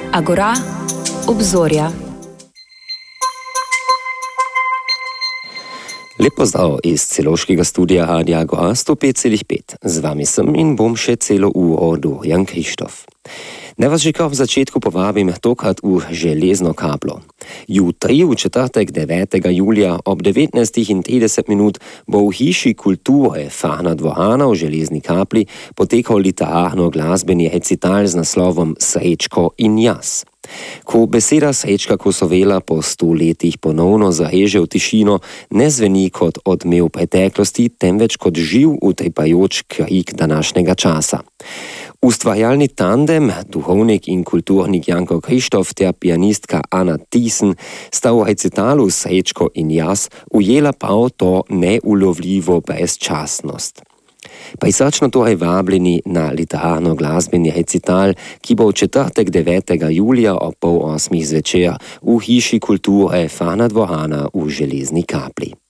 Agora, obzorja. Lep pozdrav iz celovškega studia Radia Agora 105,5. Z vami sem in bom še celo uro Dorian Krištof. Naj vas že kar v začetku povabim tokrat v Železno kaplo. Jutri, v četrtek 9. julija ob 19:30 bo v hiši kulture Farna dvorana v Železni kapli potekal literarno-glasbeni recital z naslovom Srečko in jaz. Ko beseda Srečka Kosovela po 100 letih ponovno zareže v tišino, ne zveni kot odmev preteklosti, temveč kot živ utripajoč krik današnjega časa. Ustvarjalni tandem, duhovnik in kulturnik Janko Krištof ter pianistka Ana Thyssen sta v recitalu Srečko in jaz ujela prav to neulovljivo brezčasnost. Prisrčno torej vabljeni na literarno-glasbeni recital, ki bo v četrtek 9. julija ob 7:30 zvečer v hiši kulture Farna dvorana v Železni kapli.